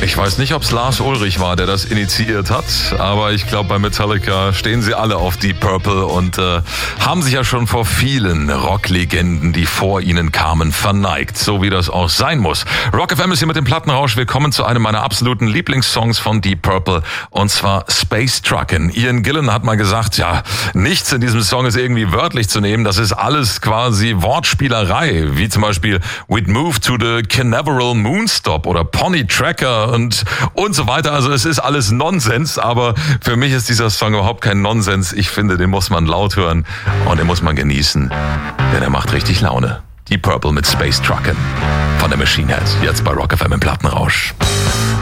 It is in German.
Ich weiß nicht, ob es Lars Ulrich war, der das initiiert hat, aber ich glaube, bei Metallica stehen sie alle auf Deep Purple und haben sich ja schon vor vielen Rocklegenden, die vor ihnen kamen, verneigt, so wie das auch sein muss. Rock FM ist hier mit dem Plattenrausch. Willkommen zu einem meiner absoluten Lieblingssongs von Deep Purple, und zwar Space Truckin'. Ian Gillan hat mal gesagt, ja, nichts in diesem Song ist irgendwie wörtlich zu nehmen, das ist alles quasi Wortspielerei, wie zum Beispiel We'd Move to the Canaveral Moonstop oder Pony Tracker und so weiter. Also es ist alles Nonsens, aber für mich ist dieser Song überhaupt kein Nonsens. Ich finde, den muss man laut hören und den muss man genießen, denn er macht richtig Laune. Deep Purple mit Space Truckin' von der Machine Head, jetzt bei Rock FM im Plattenrausch.